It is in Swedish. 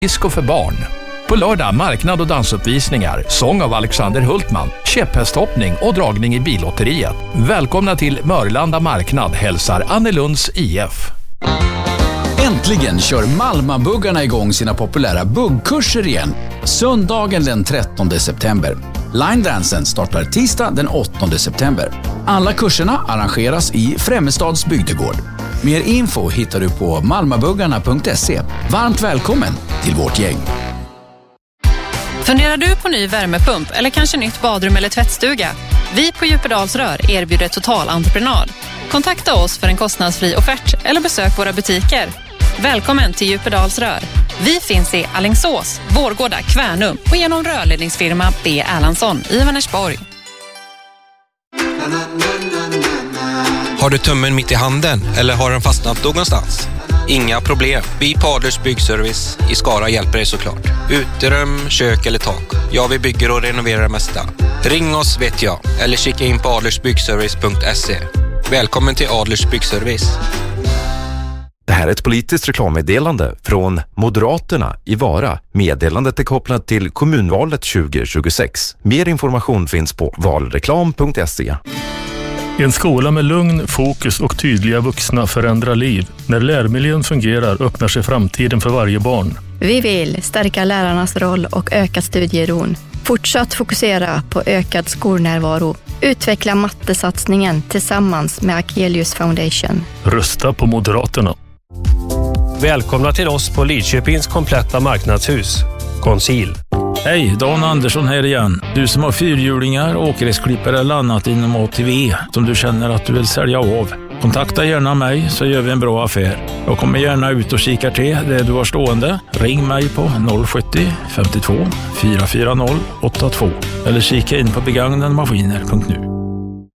disco för barn. På lördag marknad och dansuppvisningar, sång av Alexander Hultman, käpphästhoppning och dragning i billotteriet. Välkomna till Mörlanda marknad, hälsar Annelunds IF. Äntligen kör Malmabuggarna igång sina populära buggkurser igen. Söndagen den 13 september. Line Dansen startar tisdag den 8 september. Alla kurserna arrangeras i Främmestads bygdegård. Mer info hittar du på malmabuggarna.se. Varmt välkommen till vårt gäng. Funderar du på ny värmepump eller kanske nytt badrum eller tvättstuga? Vi på Djupedals Rör erbjuder totalentreprenad. Kontakta oss för en kostnadsfri offert eller besök våra butiker. Välkommen till Djupedals Rör. Vi finns i Alingsås, Vårgårda, Kvärnum och genom rörledningsfirma B. Erlandsson i Vänersborg. Har du tummen mitt i handen eller har den fastnat någonstans? Inga problem. Vi på Adlers Byggservice i Skara hjälper dig såklart. Uterum, kök eller tak. Ja, vi bygger och renoverar det mesta. Ring oss vet jag. Eller kika in på adlersbyggservice.se. Välkommen till Adlers Byggservice. Det här är ett politiskt reklammeddelande från Moderaterna i Vara. Meddelandet är kopplat till kommunvalet 2026. Mer information finns på valreklam.se. En skola med lugn, fokus och tydliga vuxna förändrar liv. När lärmiljön fungerar öppnar sig framtiden för varje barn. Vi vill stärka lärarnas roll och öka studieron. Fortsatt fokusera på ökad skolnärvaro. Utveckla mattesatsningen tillsammans med Akelius Foundation. Rösta på Moderaterna. Välkomna till oss på Lidköpings kompletta marknadshus. Conceal. Hej, Dan Andersson här igen. Du som har fyrhjulingar, åkgräsklippare eller annat inom ATV som du känner att du vill sälja av. Kontakta gärna mig så gör vi en bra affär. Jag kommer gärna ut och kikar till det du har stående. Ring mig på 070 52 440 82 eller kika in på begagnadmaskiner.nu.